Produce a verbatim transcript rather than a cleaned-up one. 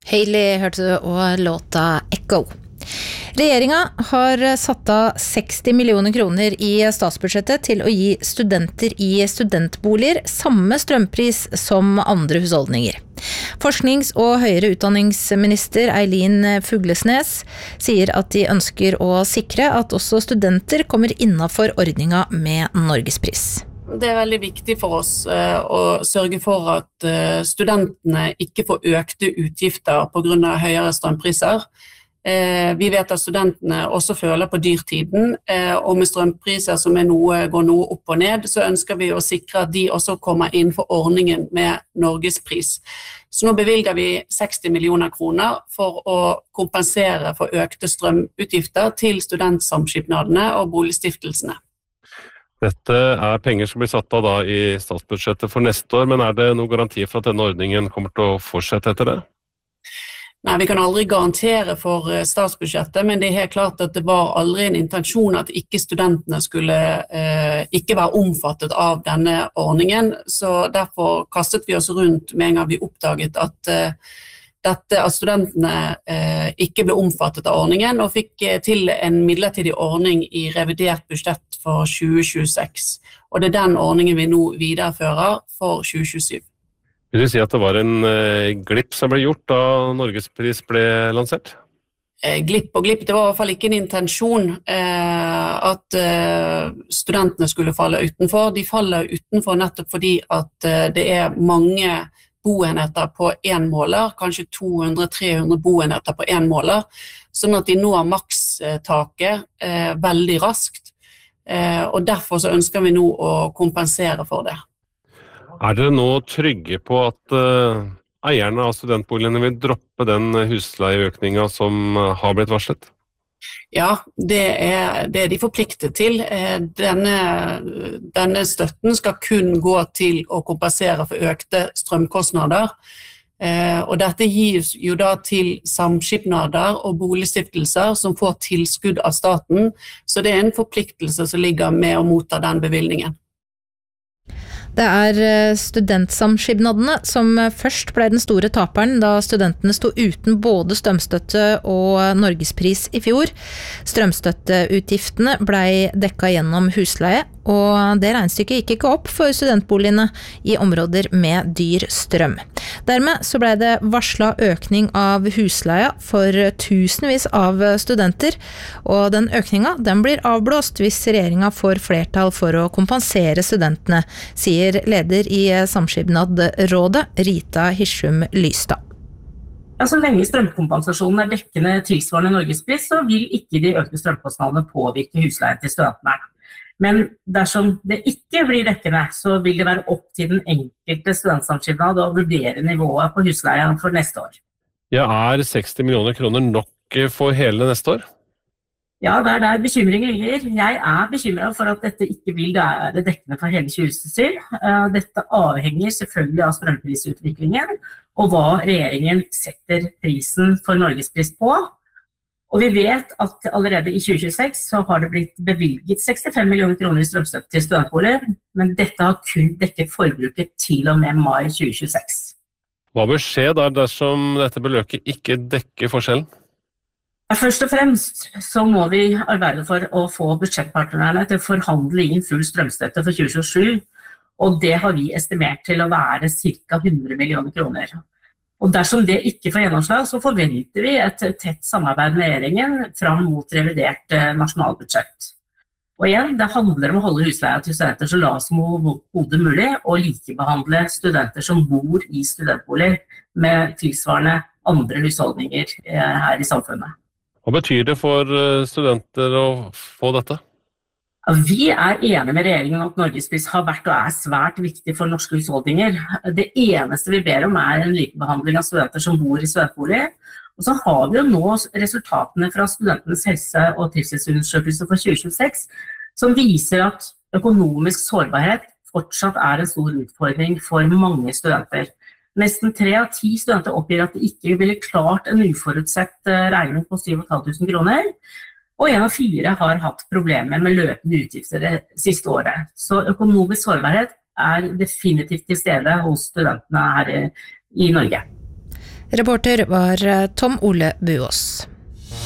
Hailey hørte du og låta Echo. Regjeringen har satt av seksti millioner kroner i statsbudsjettet til å gi studenter i studentboliger samme strømpris som andre husholdninger. Forsknings- og høyere utdanningsminister Eileen Fuglesnes sier at de ønsker å sikre at også studenter kommer innenfor ordningen med Norgespris. Det er veldig viktig for oss uh, å sørge for at uh, studentene ikke får økte utgifter på grunn av høyere strømpriser. Uh, vi vet at studentene også føler på dyrtiden, uh, og med strømpriser som er noe, går noe opp og ned, så ønsker vi å sikre at de også kommer inn for ordningen med Norgespris. Så nå bevilger vi seksti millioner kroner for å kompensere for økte strømutgifter til studentsamskipnadene og boligstiftelsene. Dette er penger som blir satt av da i statsbudsjettet for neste år, men er det noen garanti for at denne ordningen kommer til å fortsette etter det? Nei, vi kan aldri garantere for statsbudsjettet, men det er helt klart at det var aldri en intensjon at ikke studentene skulle eh, ikke være omfattet av denne ordningen, så derfor kastet vi oss rundt med en gang vi oppdaget at eh, dette at studentene eh, ikke ble omfattet av ordningen, og fikk eh, til en midlertidig ordning i revidert budsjett for tjue tjueseks. Og det er den ordningen vi nå viderefører for tjue tjuesyv. Vil du si at det var en eh, glipp som ble gjort da Norgespris ble lansert? Eh, glipp og glipp, det var i hvert fall ikke en intensjon eh, at eh, studentene skulle falle utenfor. De faller utenfor nettopp fordi at eh, det er mange boenheter på en måler, kanskje to hundre til tre hundre boenheter på en måler, sånn at de når makstaket eh, veldig raskt, eh, og derfor så ønsker vi nå å kompensere for det. Er dere nå trygge på at eh, eierne av studentboligene vil droppe den husleieøkningen som har blitt varslet? Ja, det er, det er de forpliktet til. Denne, denne støtten skal kun gå til å kompensere for økte strømkostnader. Og dette gis jo da til samskipnader og boligstiftelser som får tilskudd av staten, så det er en forpliktelse som ligger med å motta den bevilgningen. Det er studentsamskipnadene som først ble den store taperen da studentene stod uten både strømstøtte og Norgespris i fjor. Strømstøtteutgiftene ble dekket gjennom husleie, og det regnestykket gikk ikke opp for studentboligene i områder med dyr strøm. Dermed så ble det varslet økning av husleia for tusenvis av studenter, og den økningen den blir avblåst hvis regjeringen får flertall for å kompensere studentene, sier leder i Samskipnadsrådet, Rita Hirschum Lystad. Ja, så lenge strømkompensasjonen er dekkende tilsvarende Norgespris, så vil ikke de økte strømkostnadene påvirke husleien til studentene. Men dersom det ikke blir dekkende, så vil det være opp til den enkelte studentsamskipnad å vurdere nivået på husleien for neste år. Ja, er seksti millioner kroner nok for hele neste år? Ja, det er der bekymringen ligger. Jeg er bekymret for at dette ikke vil være dekkende for hele tjue tjuesyv. Dette avhenger selvfølgelig av strømprisutviklingen, og hva regjeringen setter prisen for Norgespris på. Og vi vet at allerede i tjue tjueseks så har det blitt bevilget sekstifem millioner kroner i strømstøtte til studentboliger, men dette har kun dekket forbruket til og med mai tjue tjueseks. Hva bør skje der dersom dette beløpet ikke dekker forskjellen? Først og fremst så må vi arbeide for å få budsjettpartnerne til å forhandle inn full strømstøtte for tjue tjuesju, og det har vi estimert til å være ca. hundre millioner kroner. Og dersom det ikke får gjennomslag, så forventer vi et tett samarbeid med regjeringen fram mot revidert nasjonalbudsjett. Og igjen, det handler om å holde husleia til studenter så lav som overhodet mulig, og likebehandle studenter som bor i studentboliger med tilsvarende andre husholdninger her i samfunnet. Hva betyr det for studenter å få dette? Vi er enige med regjeringen at Norgespris har vært og er svært viktig for norske husholdninger. Det eneste vi ber om er en likebehandling av studenter som bor i studentbolig. Og så har vi jo nå resultatene fra studentenes helse- og trivselsundersøkelse for tjue tjueseks, som viser at økonomisk sårbarhet fortsatt er en stor utfordring for mange studenter. Nesten tre av ti studenter oppgir at de ikke ville klart en uforutsett regning på syv tusen fem hundre kroner, og en av fire har hatt problemer med løpende utgifter det siste året. Så økonomisk sårbarhet er definitivt til stede hos studentene her i Norge. Reporter var Tom Ole Buås.